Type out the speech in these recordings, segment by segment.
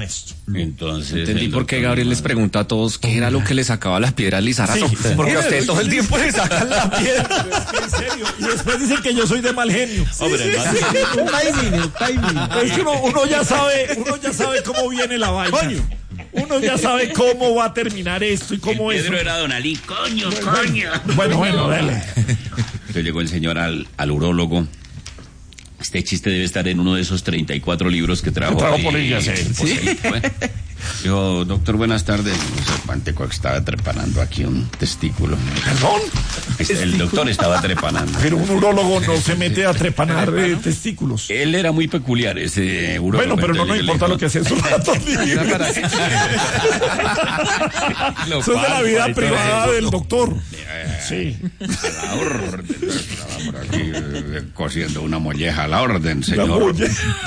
esto. Entonces entendí por qué Gabriel les pregunta a todos qué era lo que le sacaba las piedras al Lizarazo. Sí, porque a mire, usted todo el tiempo le sacan la piedra. En serio. Y después dicen que yo soy de mal genio. Hombre, Un timing. Es que uno ya sabe cómo viene la vaina. Uno ya sabe cómo va a terminar esto y cómo es. Pedro era Don Ali, coño. Bueno, dale. Entonces llegó el señor al urólogo. Este chiste debe estar en uno de esos 34 libros que trajo. Por ella, sí. Bueno. Dijo, doctor, buenas tardes. No sé cuánto estaba trepanando aquí un testículo. ¿Perdón? El doctor estaba trepanando. Pero un urólogo no se mete a trepanar testículos. Él era muy peculiar, ese urólogo. Bueno, pero no importa lo que hacen sus ratos libres. Eso es de la vida privada del doctor. Sí. A la orden. Estaba por aquí cosiendo una molleja a la orden, señor.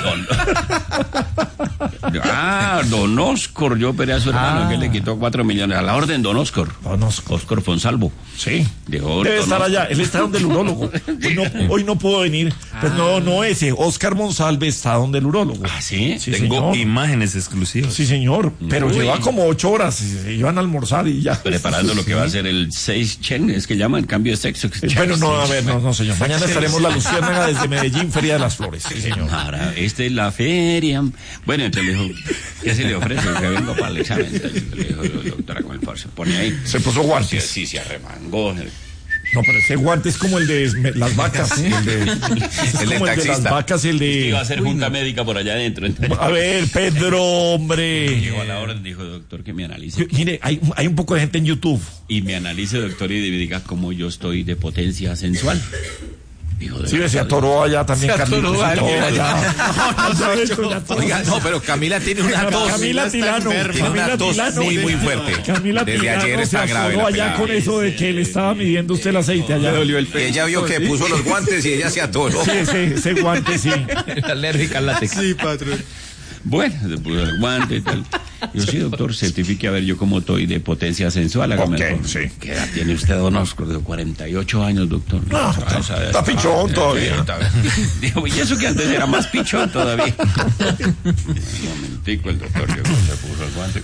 Don Oscar, yo operé a su hermano que le quitó 4 millones. A la orden, don Oscar. Oscar Fonsalvo. Sí. Dijo, debe estar allá. Él está donde el urólogo. Hoy no puedo venir. Pues no ese. Oscar Monsalve está donde el urólogo. ¿Ah, sí? Sí, Tengo señor. imágenes exclusivas. Sí, señor. Pero lleva como 8 horas. Se iban a almorzar y ya. Preparando lo que va a ser el 6 Chen, es que llaman cambio de sexo. Bueno, no, señor. Mañana estaremos la Luciérnaga desde Medellín, Feria de las Flores. Sí, señor. Ahora, esta es la feria. Bueno, entonces le dijo, ¿qué se le ofrece? Que vengo para el examen. Entonces le dijo, doctora, con el par se pone ahí. Se puso guantes. Sí, se arremangó. No, pero ese guante es como el de las vacas. El de las vacas, el de... Iba a hacer junta médica por allá adentro. A ver, Pedro, hombre. Llegó a la hora, dijo, doctor, que me analice. Mire, hay un poco de gente en YouTube. Y me analice, doctor, y diga cómo yo estoy de potencia sensual. Sí, se atoró allá también. Se atoró allá. Oiga, no, pero Camila tiene una tos. Camila Tilano. Tiene una tos muy fuerte. Camila Desde Tilano ayer está grave. Se allá con eso de que le estaba midiendo usted el aceite allá. Ella vio que puso los guantes y ella se atoró. Sí, ese guante, sí. Alérgica al látex. Sí, patrón. Bueno, se puso el guante y tal. Yo sí, doctor, certifique a ver yo cómo estoy de potencia sensual. Hágame sí. ¿Qué edad tiene usted, don Oscar? De 48 años, doctor. No, está pichón todavía. Dijo, y eso que antes era más pichón todavía. Un momentico, el doctor llegó, se puso el guante.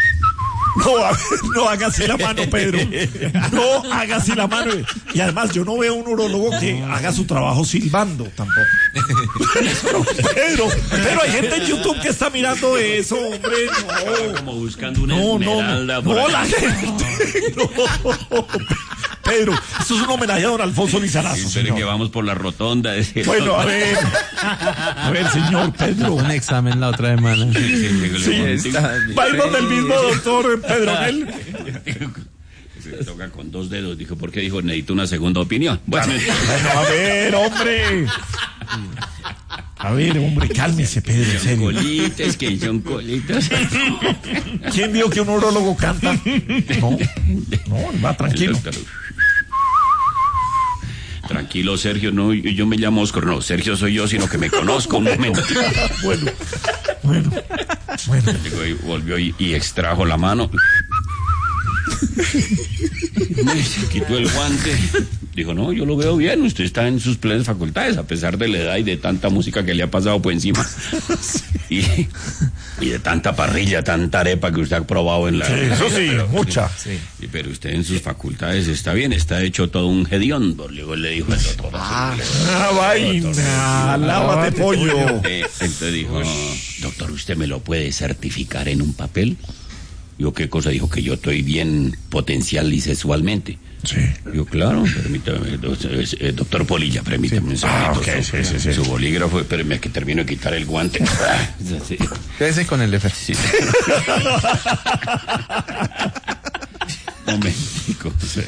No hágase la mano, Pedro. No hágase la mano. Y además, yo no veo un urólogo que haga su trabajo silbando tampoco. Pero hay gente en YouTube que está mirando eso, hombre. No. Como buscando una esmeralda. No, la gente. No. Pedro, esto es un homenaje a don Alfonso Lizarazo. Sí, que vamos por la rotonda. Bueno, a ver, señor Pedro. Un examen la otra semana. Sí, va a ir donde el mismo doctor Pedronel. Se toca con 2 dedos, dijo, porque dijo, necesito una segunda opinión. Bueno, a ver, hombre. A ver, hombre, cálmese, Pedro, en serio. Colitas, que son colitas. ¿Quién dijo que un urólogo canta? No, va tranquilo. Tranquilo, Sergio, no, yo me llamo Oscar, no, Sergio soy yo, sino que me conozco un momento. Bueno. Llegó y volvió y extrajo la mano. Se quitó el guante. Dijo, no, yo lo veo bien, usted está en sus plenas facultades, a pesar de la edad y de tanta música que le ha pasado por encima. Y de tanta parrilla, tanta arepa que usted ha probado en la... Sí, eso sí, mucha. Sí. Pero usted en sus facultades está bien, está hecho todo un hediondo. Luego le dijo el doctor. Vaina, lávate pollo. Entonces dijo, doctor, ¿usted me lo puede certificar en un papel? Yo, ¿qué cosa? Dijo que yo estoy bien potencial y sexualmente. Sí. Yo, claro, permítame, doctor Polilla, permítame un segundito. Sí. Su bolígrafo, espérame que termino de quitar el guante. Sí. Quédese con el ejercicio. Momentico.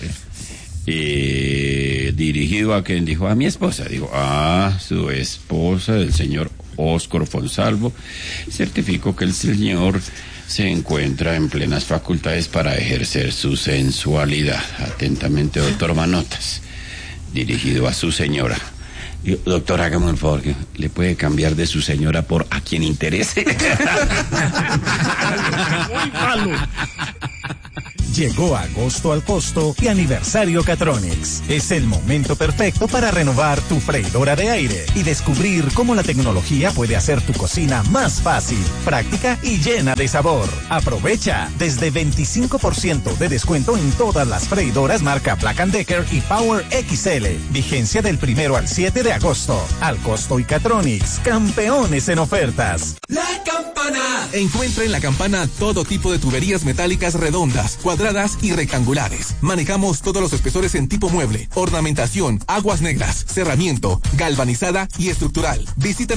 Dirigido a quien dijo, a mi esposa. Dijo, su esposa, el señor Oscar Fonsalvo, certificó que el señor se encuentra en plenas facultades para ejercer su sensualidad. Atentamente, doctor Manotas, dirigido a su señora. Yo, doctor, hágame un favor, ¿le puede cambiar de su señora por a quien interese? Muy malo. Llegó agosto al costo y aniversario Catronics. Es el momento perfecto para renovar tu freidora de aire y descubrir cómo la tecnología puede hacer tu cocina más fácil, práctica y llena de sabor. Aprovecha desde 25% de descuento en todas las freidoras marca Black & Decker y Power XL. Vigencia del 1 al 7 de agosto. Al costo y Catronics, campeones en ofertas. La Campana. Encuentra en La Campana todo tipo de tuberías metálicas redondas, cuadradas y rectangulares. Manejamos todos los espesores en tipo mueble, ornamentación, aguas negras, cerramiento, galvanizada y estructural. Visítanos